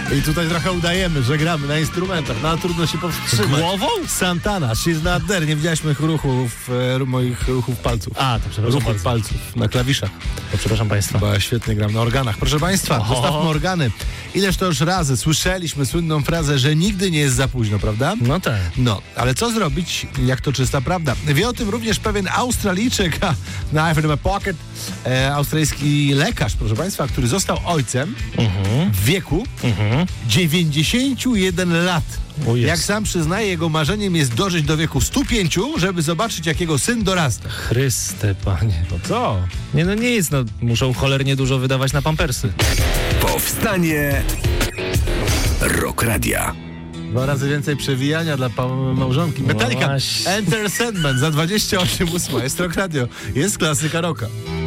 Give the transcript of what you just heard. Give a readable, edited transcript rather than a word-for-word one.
I tutaj trochę udajemy, że gramy na instrumentach, no ale trudno się powstrzymać. Głową? Santana, She's Not There. Nie widziałeś moich ruchów palców. A, to przepraszam Ruchów bardzo. palców na klawiszach. To przepraszam państwa. Chyba świetnie gram na organach. Proszę państwa, zostawmy organy. Ileż to już razy słyszeliśmy słynną frazę, że nigdy nie jest za późno, prawda? No tak. No, ale co zrobić, jak to czysta prawda? Wie o tym również pewien Australijczyk, na I've in my pocket, australijski lekarz, proszę państwa, który został ojcem w wieku 91 lat. O jest. Jak sam przyznaje, jego marzeniem jest dożyć do wieku 105, żeby zobaczyć, jak jego syn dorasta. Chryste, panie. No co? Nie, no nie jest, no muszą cholernie dużo wydawać na pampersy. Powstanie Rock Radia. 2 razy więcej przewijania dla małżonki. Metallica, właśnie. Enter Sandman za 28,8. Jest Rock Radio, jest klasyka rocka.